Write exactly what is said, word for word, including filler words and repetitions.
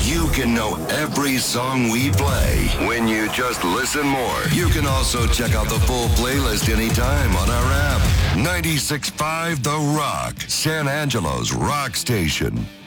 You can know every song we play when you just listen more. You can also check out the full playlist anytime on our app. ninety-six point five The Rock, San Angelo's rock station.